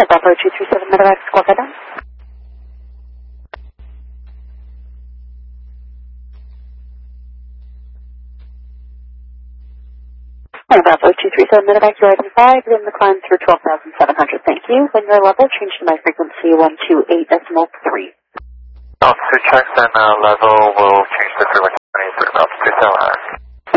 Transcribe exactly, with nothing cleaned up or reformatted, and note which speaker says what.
Speaker 1: Yeah, Bravo two three seven Medevac, squawk down. Yeah, Bravo two three seven Medevac, you're item five, then the climb through twelve thousand seven hundred, thank you. When your level, change to my frequency one two eight decimal three.
Speaker 2: Altitude checks and uh, level will change to frequency twenty-three, altitude seven hundred.